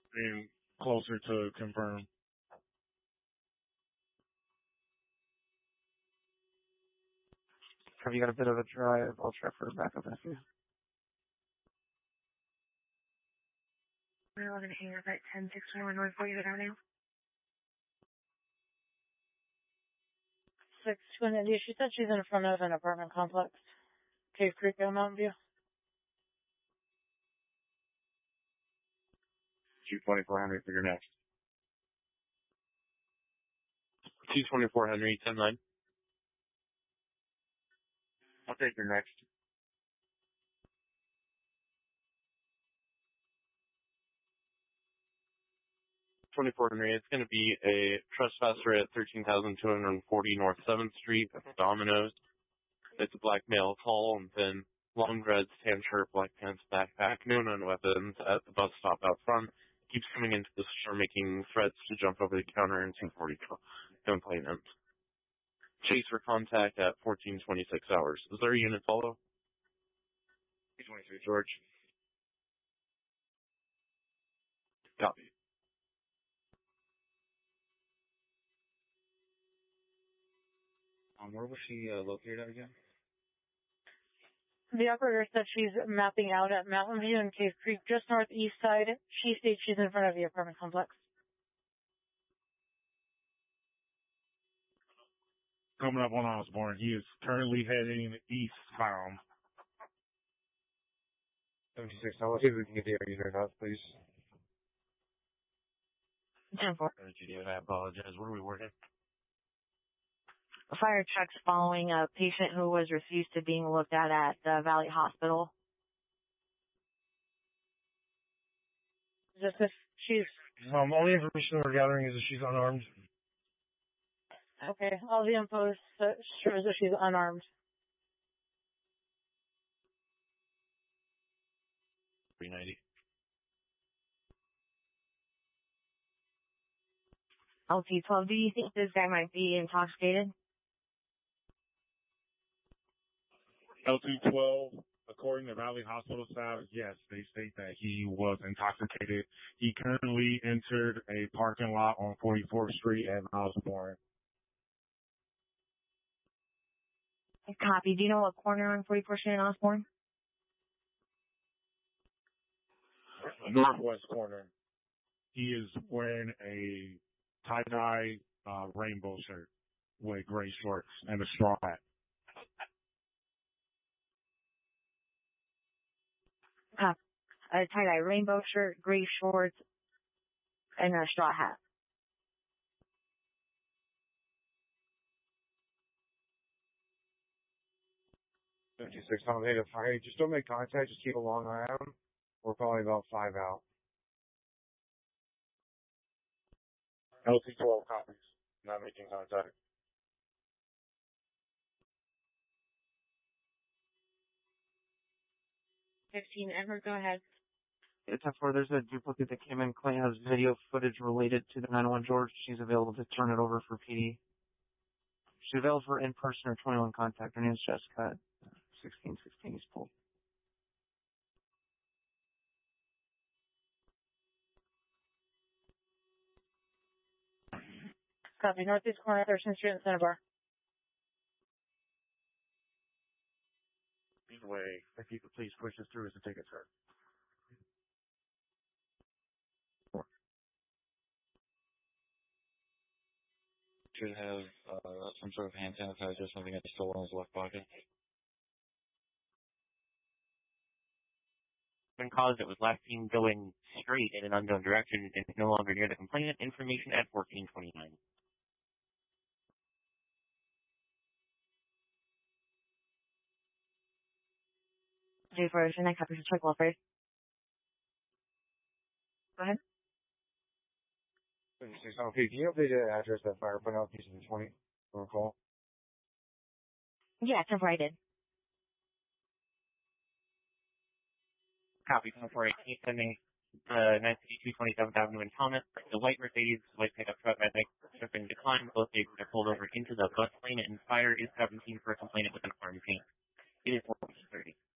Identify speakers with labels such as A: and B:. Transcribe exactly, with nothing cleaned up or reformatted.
A: being closer to confirm.
B: Have you got a bit of a drive? I'll try for a backup after you.
C: We're eleven here at ten sixty-one North Forty Avenue.
D: six twenty. She said she's in front of an apartment complex. Cave Creek and Mountain View.
A: two twenty-four Henry for your next.
E: two twenty-four Henry, ten nine.
A: I'll take your next.
E: twenty-four Henry, it's going to be a trespasser at thirteen thousand two hundred forty North seventh Street. That's Domino's. It's a black male, tall and thin, long dreads, tan shirt, black pants, backpack, no known weapons at the bus stop out front. Keeps coming into the store making threats to jump over the counter in two forty complainant. Chase for contact at fourteen twenty-six hours. Is there a unit follow?
A: two twenty-three, George.
E: Copy.
A: Um, where was she uh, located at again?
D: The operator said she's mapping out at Mountain View and Cave Creek, just northeast side. She states she's in front of the apartment complex.
A: Coming up on Osborne. He is currently heading eastbound.
F: seventy-six, I'll see if we can get the air unit out, please.
C: ten four.
A: I apologize. Where are we working?
C: A fire truck's following a patient who was refused to being looked at at the Valley Hospital.
D: Just if she's...
F: Um, only information we're gathering is that she's unarmed.
D: Okay, all the info shows that she's unarmed.
A: three ninety.
C: L T twelve, do you think this guy might be intoxicated?
A: L two twelve, according to Valley Hospital staff, yes, they state that he was intoxicated. He currently entered a parking lot on forty-fourth Street at Osborne.
C: Copy. Do you know what corner on forty-fourth Street in Osborne?
A: Northwest corner. He is wearing a tie-dye uh, rainbow shirt with gray shorts and a straw hat.
C: Uh, a tie-dye rainbow shirt, gray shorts, and a straw hat.
F: fifty-six, I'm headed to fire. Just don't make contact. Just keep a long eye on him. We're probably about five out.
A: L T twelve copies. Not making contact.
C: fifteen, Edward, go ahead.
B: It's ten four. There's a duplicate that came in. Clay has video footage related to the nine one George. She's available to turn it over for P D. She's available for in-person or twenty-one contact. Her name's Jessica. sixteen sixteen is pulled.
D: Copy. Northeast corner, thirteenth Street in Center Bar.
A: Either way, if you could please push us through as a ticket, sir.
G: Should have uh, some sort of hand sanitizer, something that's still in his left pocket.
H: When caused, it was last seen going straight in an unknown direction and is no longer near the complainant. Information at fourteen twenty-nine.
C: J four, I copy for check welfare. Go ahead.
F: fifty-six, okay, can you update the address that fire put out, piece of the twenty, or call?
C: Yeah, ten four, I did.
H: Copy from four eighteen, sending uh, nine fifty-two twenty-seventh Avenue in Thomas. The white Mercedes, white pickup truck, at night have been declined. Both vehicles are pulled over into the bus lane, and fire is seventeen for a complainant with an armed hand. It is fourteen thirty.